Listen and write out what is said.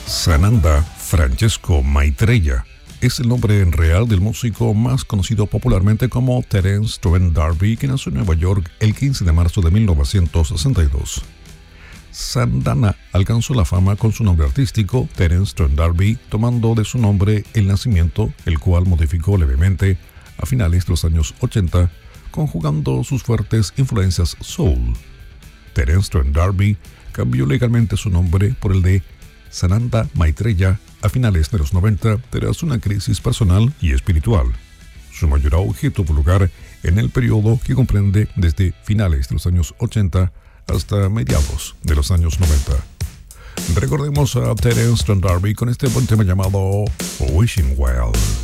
Sananda Francesco Maitreya es el nombre real del músico más conocido popularmente como Terence Trent D'Arby, que nació en Nueva York el 15 de marzo de 1962. Sandana alcanzó la fama con su nombre artístico, Terence Trent D'Arby, tomando de su nombre el nacimiento, el cual modificó levemente a finales de los años 80, conjugando sus fuertes influencias soul. Terence Trent D'Arby cambió legalmente su nombre por el de Sananda Maitreya a finales de los 90 tras una crisis personal y espiritual. Su mayor auge tuvo lugar en el periodo que comprende desde finales de los años 80 hasta mediados de los años 90. Recordemos a Terence Trent D'Arby con este buen tema llamado Wishing Well.